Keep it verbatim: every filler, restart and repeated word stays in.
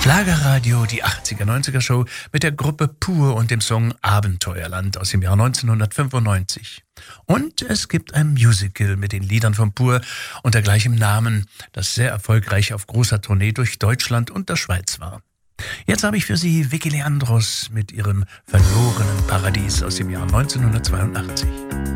Schlagerradio, die achtziger, neunziger Show mit der Gruppe Pur und dem Song Abenteuerland aus dem Jahr neunzehnhundertfünfundneunzig. Und es gibt ein Musical mit den Liedern von Pur unter gleichem Namen, das sehr erfolgreich auf großer Tournee durch Deutschland und der Schweiz war. Jetzt habe ich für Sie Vicky Leandros mit ihrem Verlorenen Paradies aus dem Jahr neunzehnhundertzweiundachtzig.